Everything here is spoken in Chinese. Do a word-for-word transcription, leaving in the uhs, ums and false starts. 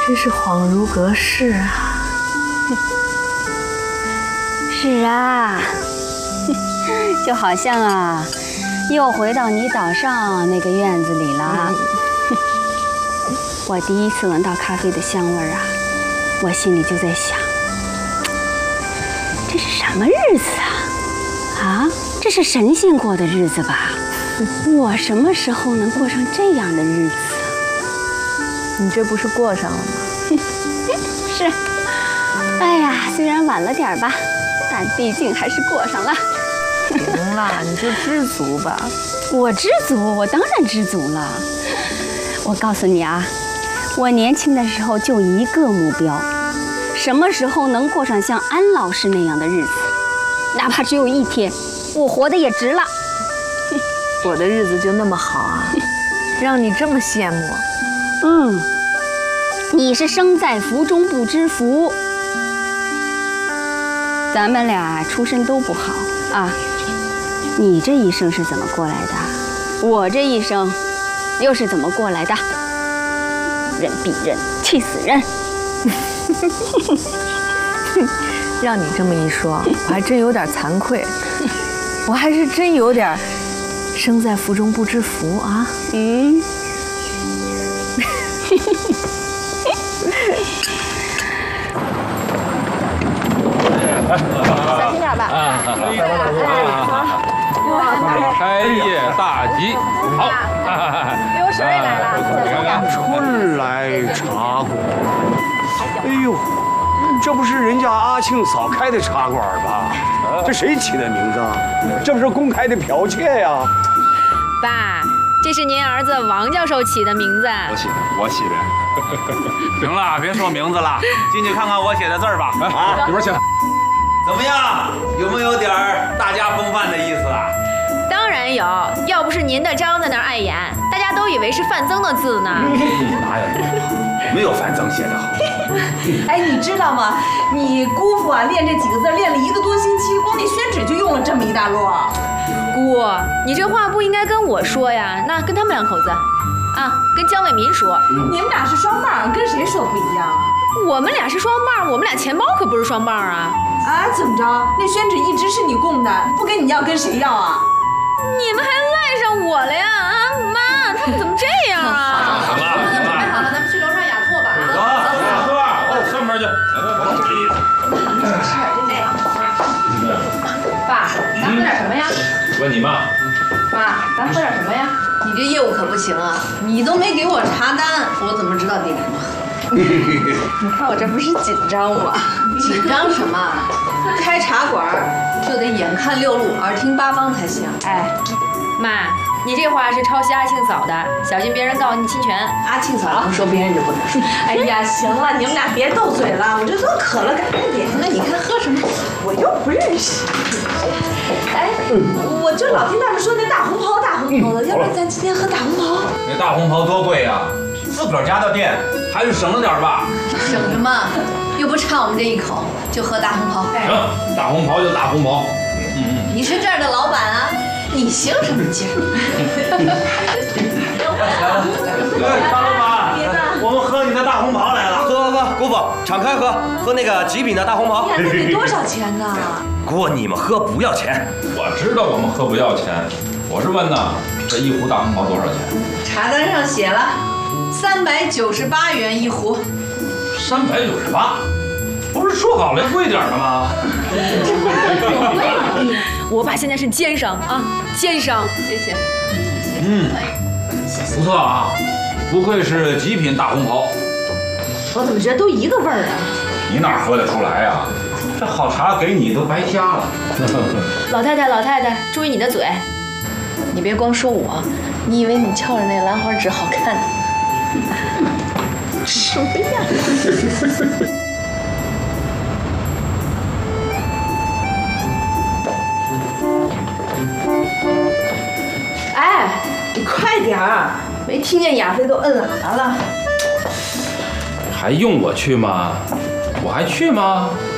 真是恍如隔世啊！ 是啊，就好像啊，又回到你岛上那个院子里了。我第一次闻到咖啡的香味儿啊，我心里就在想，这是什么日子啊？啊，这是神仙过的日子吧？我什么时候能过上这样的日子啊？ 你这不是过上了吗？ 是。哎呀，虽然晚了点吧，但毕竟还是过上了。 行了，你就知足吧。 我知足，我当然知足了。我告诉你啊，我年轻的时候就一个目标，什么时候能过上像安老师那样的日子，哪怕只有一天，我活得也值了。 我的日子就那么好啊，让你这么羡慕。 嗯，你是生在福中不知福。咱们俩出身都不好啊，你这一生是怎么过来的？我这一生又是怎么过来的？人比人气死人。 让你这么一说，我还真有点惭愧，我还是真有点生在福中不知福啊。 嗯。 小心点吧。 开业大吉，好。 哎呦，水也来了， 你看看， 春来茶馆。哎呦，这不是人家阿庆嫂开的茶馆吧？这谁起的名字啊？这不是公开的剽窃呀！ 爸，这是您儿子王教授起的名字。 我起的，我起的。行了，别说名字了，进去看看我写的字儿吧。 啊，里边请。 怎么样？有没有点儿大家风范的意思啊？ 当然有，要不是您的章在那儿碍眼，大家都以为是范增的字呢。 哪有那么好？没有范增写的好。 哎，你知道吗？你姑父啊，练这几个字练了一个多星期，光那宣纸就用了这么一大摞。 姑，你这话不应该跟我说呀，那跟他们两口子，啊，跟姜伟民说。 你们俩是双棒，跟谁说不一样啊？ 我们俩是双棒，我们俩钱包可不是双棒啊。 啊，怎么着？那宣纸一直是你供的，不跟你要跟谁要啊？ 你们还赖上我了呀？啊，妈，他们怎么这样啊？ 好了，好了， 准备好了，咱们去楼上雅座吧。 走，雅座，哦，上边去。 爸，咱喝点什么呀？ 问你妈。 爸，咱喝点什么呀？你这业务可不行啊！你都没给我查单，我怎么知道点什么喝？ 你看我这不是紧张吗？ 紧张什么？开茶馆就得眼看六路，耳听八方才行。 哎，妈，你这话是抄袭阿庆嫂的，小心别人告你侵权。 阿庆嫂不说，别人就不能说。 哎呀，行了，你们俩别斗嘴了，我这都渴了，赶快点。 那你看喝什么？ 我又不认识。哎，我就老听他们说那大红袍、大红袍的，要不然咱今天喝大红袍？ 那大红袍多贵呀，自个儿家的店，还是省着点吧。 省着嘛，又不差我们这一口，就喝大红袍。 行，大红袍就大红袍。嗯嗯。 你是这儿的老板啊，你行什么劲儿？ 大老板，我们喝你的大红袍来了。 喝喝喝，姑父，敞开喝，喝那个极品的大红袍。 呀，那得多少钱呢？ 姑，你们喝不要钱。 我知道我们喝不要钱，我是问呢，这一壶大红袍多少钱？ 茶单上写了，三百九十八元一壶。 三百九十八，不是说好了贵点的吗？ 我爸现在是奸商啊，奸商。 谢谢。 嗯，不错啊，不愧是极品大红袍。 我怎么觉得都一个味儿啊？ 你哪喝得出来呀？这好茶给你都白瞎了。 老太太，老太太，注意你的嘴。 你别光说我，你以为你翘着那兰花指好看？ 什么呀？哎，你快点儿！没听见亚飞都摁喇叭了。 还用我去吗？我还去吗？